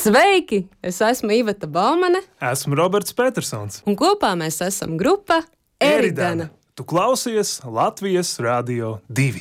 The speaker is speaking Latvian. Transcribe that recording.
Sveiki! Es esmu Iveta Baumane. Esmu Roberts Petersons. Un kopā mēs esam grupa Eridana. Tu klausies Latvijas Radio 2.